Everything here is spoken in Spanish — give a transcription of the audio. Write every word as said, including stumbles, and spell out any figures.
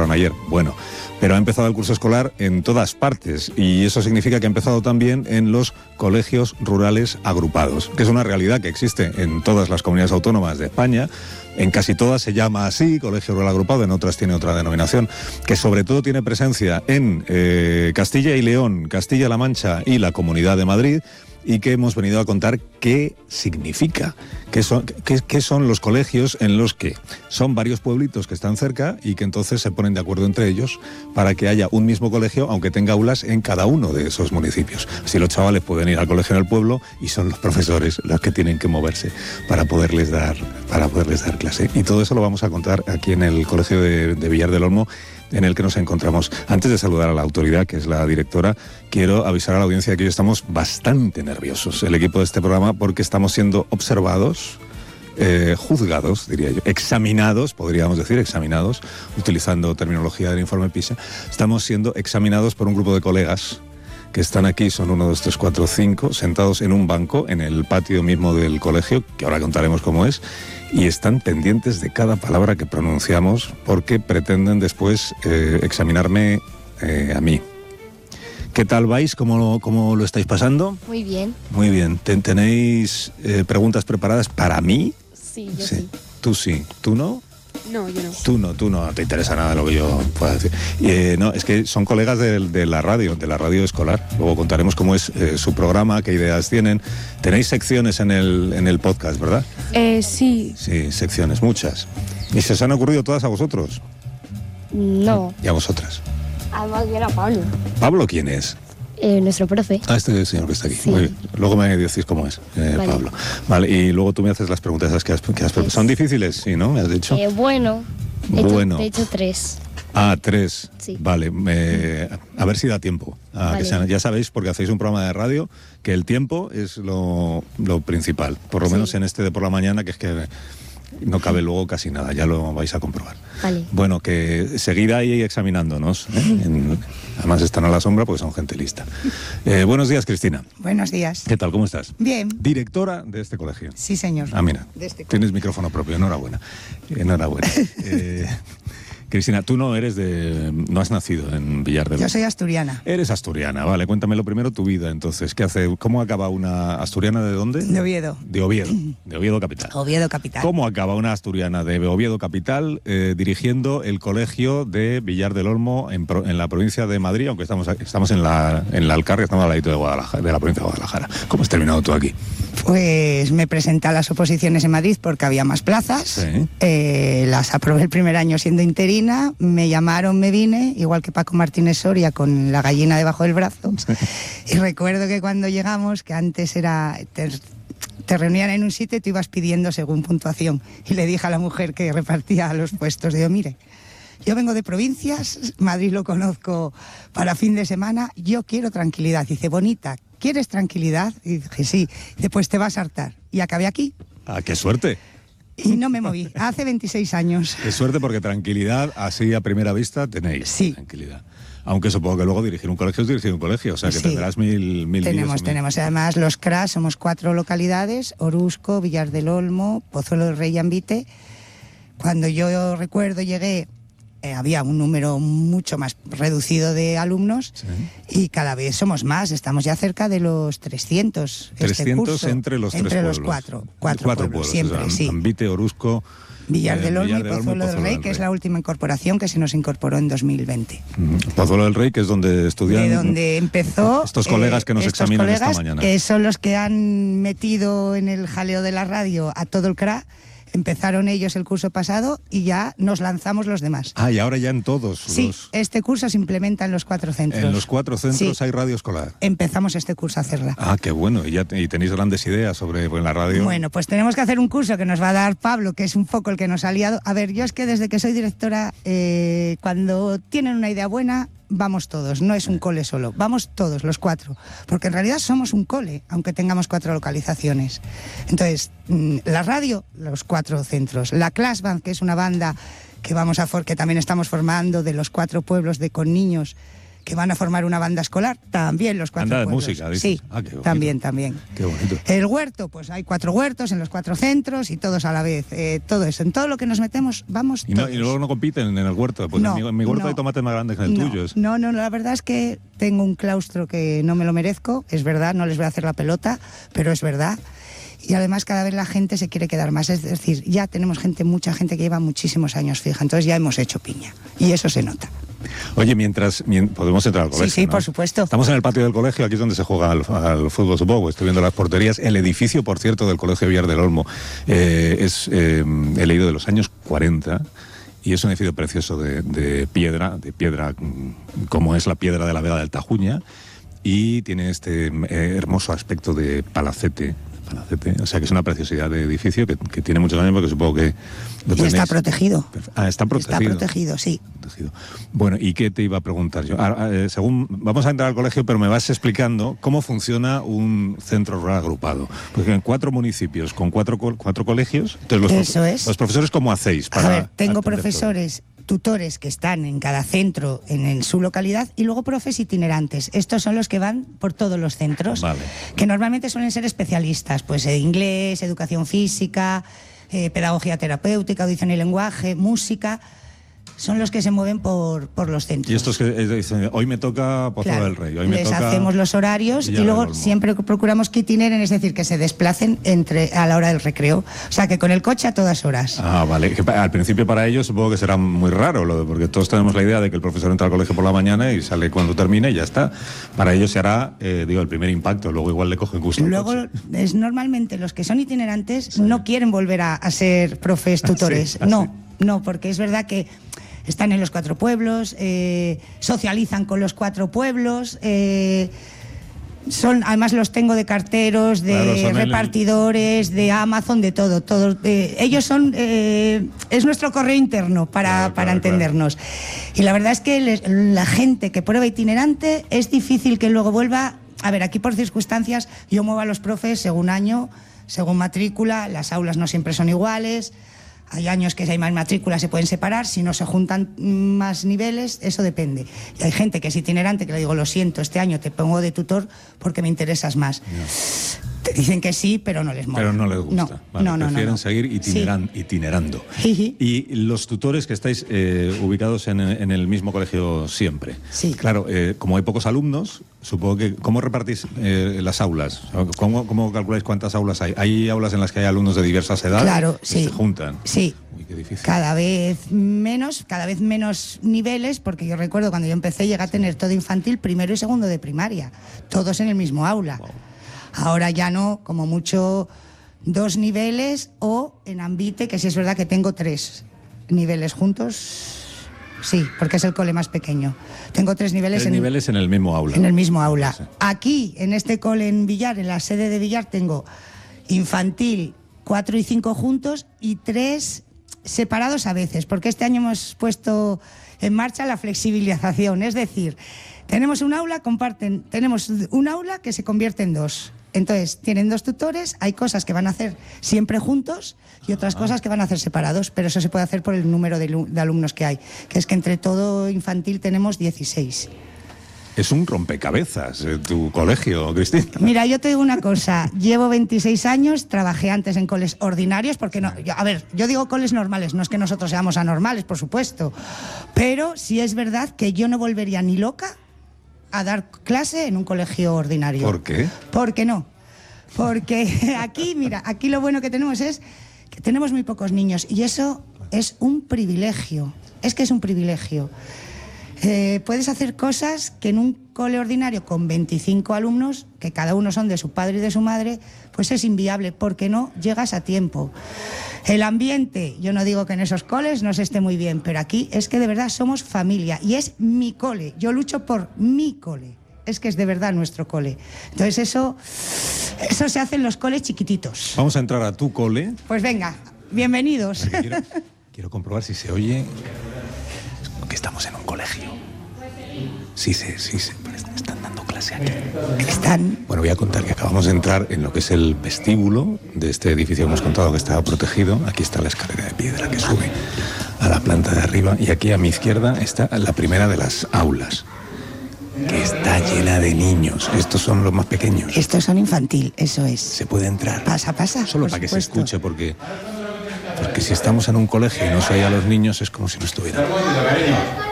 entraron ayer. Bueno, pero ha empezado el curso escolar en todas partes y eso significa que ha empezado también en los colegios rurales agrupados, que es una realidad que existe en todas las comunidades autónomas de España. En casi todas se llama así, colegio rural agrupado, en otras tiene otra denominación, que sobre todo tiene presencia en eh, Castilla y León, Castilla-La Mancha y la Comunidad de Madrid, y que hemos venido a contar qué significa, qué son, qué, qué son los colegios en los que son varios pueblitos que están cerca y que entonces se ponen de acuerdo entre ellos para que haya un mismo colegio, aunque tenga aulas en cada uno de esos municipios. Así los chavales pueden ir al colegio en el pueblo y son los profesores los que tienen que moverse para poderles dar, para poderles dar clase. Y todo eso lo vamos a contar aquí en el colegio de, de Villar del Olmo, en el que nos encontramos. Antes de saludar a la autoridad, que es la directora, quiero avisar a la audiencia que hoy estamos bastante nerviosos, el equipo de este programa, porque estamos siendo observados, eh, juzgados, diría yo, examinados, podríamos decir, examinados, utilizando terminología del informe PISA, estamos siendo examinados por un grupo de colegas que están aquí, son uno, dos, tres, cuatro, cinco, sentados en un banco en el patio mismo del colegio, que ahora contaremos cómo es, y están pendientes de cada palabra que pronunciamos porque pretenden después eh, examinarme eh, a mí. ¿Qué tal vais? ¿Cómo lo, cómo lo estáis pasando? Muy bien. Muy bien. ¿Ten, ¿Tenéis eh, preguntas preparadas para mí? Sí, yo sí. sí. Tú sí. ¿Tú no? No, yo no. Tú no, tú no te interesa nada lo que yo pueda decir. Eh, no, es que son colegas de, de la radio, de la radio escolar. Luego contaremos cómo es eh, su programa, qué ideas tienen. Tenéis secciones en el, en el podcast, ¿verdad? Eh, sí. Sí, secciones, muchas. ¿Y se os han ocurrido todas a vosotros? No. ¿Y a vosotras? Además bien a Pablo. ¿Pablo quién es? Eh, nuestro profe. Ah, este señor que está aquí. Sí. Muy bien. Luego me decís cómo es, eh, Vale. Pablo. Vale, y luego tú me haces las preguntas esas que has, que has preparado. Pues- ¿Son difíciles? Sí, ¿no? ¿Me has dicho? Eh, bueno. He hecho- Bueno. Te he hecho tres. Ah, tres. Sí. Vale, me- a ver si da tiempo. a Vale. que sean- ya sabéis, porque hacéis un programa de radio, que el tiempo es lo, lo principal. Por lo Sí. menos en este de por la mañana, que es que no cabe luego casi nada, ya lo vais a comprobar. Vale. Bueno, que seguid ahí examinándonos. ¿eh? En- además están a la sombra porque son gente lista. Eh, buenos días, Cristina. Buenos días. ¿Qué tal? ¿Cómo estás? Bien. Directora de este colegio. Sí, señor. Ah, mira, De este tienes micrófono propio, enhorabuena. Enhorabuena. Eh, Cristina, tú no eres de... no has nacido en Villar del Yo Olmo. soy asturiana, Eres asturiana, vale, cuéntamelo primero tu vida, entonces, ¿qué hace? ¿Cómo acaba una asturiana de dónde? de Oviedo, De Oviedo, de Oviedo capital. Oviedo capital. ¿Cómo acaba una asturiana de Oviedo capital eh, dirigiendo el colegio de Villar del Olmo en, pro- en la provincia de Madrid, aunque estamos aquí- estamos en la en la Alcarria, estamos al ladito de Guadalajara, de la provincia de Guadalajara? ¿Cómo has terminado tú aquí? Pues me presenté a las oposiciones en Madrid porque había más plazas. Sí. Eh, las aprobé el primer año siendo interina, me llamaron, me vine, igual que Paco Martínez Soria, con la gallina debajo del brazo. Y recuerdo que cuando llegamos, que antes era... Te, te reunían en un sitio y tú ibas pidiendo según puntuación. Y le dije a la mujer que repartía los puestos, digo, mire, yo vengo de provincias, Madrid lo conozco para fin de semana, yo quiero tranquilidad. Dice, bonita, ¿quieres tranquilidad? Y dije, sí. Dice, pues te vas a hartar. Y acabé aquí ¡Ah, qué suerte! y no me moví. Hace veintiséis años. Qué suerte, porque tranquilidad, así a primera vista, tenéis Sí. tranquilidad. Aunque supongo que luego dirigir un colegio es dirigir un colegio, o sea que Sí. tendrás mil, mil líos y Tenemos, mil- tenemos. Además, los C R A somos cuatro localidades, Orusco, Villar del Olmo, Pozuelo del Rey y Ambite. Cuando yo recuerdo llegué, eh, había un número mucho más reducido de alumnos Sí. y cada vez somos más, estamos ya cerca de los trescientos. este trescientos curso. entre los entre tres los pueblos. cuatro, cuatro, Cuatro pueblos, pueblos, siempre, o sea, sí. Ambite, Orusco, Villar eh, del Olmo Villar y del Olmo y Pozuelo del Pozuelo Rey, del que es Rey. la última incorporación que se nos incorporó en dos mil veinte. Mm. Pozuelo del Rey, que es donde estudian De donde empezó... estos colegas que nos estos examinan esta colegas, mañana. eh, son los que han metido en el jaleo de la radio a todo el C R A. Empezaron ellos el curso pasado y ya nos lanzamos los demás. Ah, y ahora ya en todos Sí, los... este curso se implementa en los cuatro centros. En los cuatro centros Sí. hay radio escolar. Empezamos este curso a hacerla. Ah, qué bueno. Y ya te- y tenéis grandes ideas sobre pues, la radio. Bueno, pues tenemos que hacer un curso que nos va a dar Pablo, que es un poco el que nos ha liado. A ver, yo es que desde que soy directora, eh, cuando tienen una idea buena, vamos todos, no es un cole solo, vamos todos, los cuatro, porque en realidad somos un cole, aunque tengamos cuatro localizaciones. Entonces, mm, la radio, los cuatro centros, la Class Band, que es una banda que vamos a for que también estamos formando de los cuatro pueblos de con niños, que van a formar una banda escolar, también los cuatro Banda de pueblos. música, dices. Sí, Ah, qué bonito. también, también. Qué bonito. El huerto, pues hay cuatro huertos en los cuatro centros y todos a la vez. Eh, todo eso, en todo lo que nos metemos, vamos Y, no, todos. y luego no compiten en el huerto. Pues No, en mi, en mi huerto no. hay tomates más grandes que el no, tuyo. No, no, la verdad es que tengo un claustro que no me lo merezco, es verdad, no les voy a hacer la pelota, pero es verdad. Y además cada vez la gente se quiere quedar más, es decir, ya tenemos gente, mucha gente que lleva muchísimos años fija, entonces ya hemos hecho piña y eso se nota. Oye, mientras, mien- podemos entrar al colegio. Sí, sí, ¿no? por supuesto. Estamos en el patio del colegio, aquí es donde se juega al, al fútbol, supongo. Estoy viendo las porterías. El edificio, por cierto, del Colegio Villar del Olmo, eh, es, eh, he leído, de los años cuarenta. Y es un edificio precioso de, de piedra, de piedra mm, como es la piedra de la Vega del Tajuña, y tiene este eh, hermoso aspecto de palacete, palacete, o sea que es una preciosidad de edificio que, que tiene muchos años, porque supongo que lo Y tenéis. está protegido. Ah, está protegido. Está protegido, sí. Protegido. Bueno, ¿y qué te iba a preguntar yo? Ah, eh, según vamos a entrar al colegio, pero me vas explicando cómo funciona un centro rural agrupado. Porque en cuatro municipios con cuatro, co- cuatro colegios, entonces los, Eso es. los profesores, ¿cómo hacéis? Para A ver, tengo atender profesores, tutores que están en cada centro, en, en su localidad, y luego profes itinerantes. Estos son los que van por todos los centros, Vale. que normalmente suelen ser especialistas, pues eh, inglés, educación física, eh, pedagogía terapéutica, audición y lenguaje, música. Son los que se mueven por, por los todo? centros. Y estos que eh, dicen, hoy me toca Pozo Claro, del Rey, hoy me les toca... hacemos los horarios y Villar del luego Olmo. siempre procuramos que itineren, es decir, que se desplacen entre a la hora del recreo. O sea, que con el coche a todas horas. Ah, vale. Que pa- al principio para ellos supongo que será muy raro, lo de- porque todos tenemos la idea de que el profesor entra al colegio por la mañana y sale cuando termine y ya está. Para ellos se hará, eh, digo, el primer impacto, luego igual le cogen gusto al Luego, coche. es normalmente los que son itinerantes no quieren volver a, a ser profes tutores. ah, no, sí. no, porque es verdad que están en los cuatro pueblos, eh, socializan con los cuatro pueblos. Eh, son, además los tengo de carteros, de Claro, son el- repartidores, de Amazon, de todo. todo eh, ellos son, eh, es nuestro correo interno para, Claro, para claro, entendernos. Y la verdad es que les- la gente que prueba itinerante es difícil que luego vuelva. A ver, aquí por circunstancias yo muevo a los profes según año, según matrícula, las aulas no siempre son iguales. Hay años que si hay más matrículas se pueden separar, si no se juntan más niveles, eso depende. Y hay gente que es itinerante que le digo, lo siento, este año te pongo de tutor porque me interesas más. Te dicen que sí, pero no les mola. Pero no les gusta. No, Vale, no, no, prefieren no, no. seguir itineran- itinerando. Sí. Y los tutores que estáis eh, ubicados en, en el mismo colegio siempre. Sí. Claro, eh, como hay pocos alumnos, supongo que... ¿Cómo repartís eh, las aulas? ¿Cómo, ¿Cómo calculáis cuántas aulas hay? ¿Hay aulas en las que hay alumnos de diversas edades? Claro, que sí. se juntan. Sí. Uy, qué difícil. Cada vez menos, cada vez menos niveles, porque yo recuerdo cuando yo empecé llegué a tener todo infantil, primero y segundo de primaria, todos en el mismo aula. Wow. Ahora ya no, como mucho dos niveles, o en Ambite, que sí es verdad que tengo tres niveles juntos. Sí, porque es el cole más pequeño. Tengo tres niveles, Tres en, niveles en el mismo aula. en el mismo aula. Sí. Aquí, en este cole en Villar, en la sede de Villar, tengo infantil cuatro y cinco juntos y tres separados a veces, porque este año hemos puesto en marcha la flexibilización, es decir, tenemos un aula, comparten, tenemos un aula que se convierte en dos. Entonces, tienen dos tutores, hay cosas que van a hacer siempre juntos y otras cosas que van a hacer separados, pero eso se puede hacer por el número de, lu- de alumnos que hay, que es que entre todo infantil tenemos dieciséis. Es un rompecabezas eh, tu colegio, Cristina. Mira, yo te digo una cosa, llevo veintiséis años, trabajé antes en coles ordinarios, porque no, yo- a ver, yo digo coles normales, no es que nosotros seamos anormales, por supuesto, pero sí es verdad que yo no volvería ni loca a dar clase en un colegio ordinario. ¿Por qué? ¿Por qué no? Porque aquí, mira, aquí lo bueno que tenemos es que tenemos muy pocos niños y eso es un privilegio, es que es un privilegio. Eh, puedes hacer cosas que en un cole ordinario con veinticinco alumnos, que cada uno son de su padre y de su madre, pues es inviable, porque no llegas a tiempo. El ambiente, yo no digo que en esos coles no se esté muy bien, pero aquí es que de verdad somos familia y es mi cole, yo lucho por mi cole, es que es de verdad nuestro cole. Entonces eso, eso se hace en los coles chiquititos. Vamos a entrar a tu cole. Pues venga, bienvenidos. Porque quiero, quiero comprobar si se oye que estamos en un colegio. Sí, sí, sí, sí, pero están dando clase aquí. Están... Bueno, voy a contar que acabamos de entrar en lo que es el vestíbulo de este edificio que hemos contado que estaba protegido. Aquí está la escalera de piedra que sube a la planta de arriba y aquí a mi izquierda está la primera de las aulas. que está llena de niños. Estos son los más pequeños. Estos son infantil, eso es. Se puede entrar. Pasa, pasa. Solo para que se escuche, porque, porque si estamos en un colegio y no se oye a los niños es como si no estuvieran.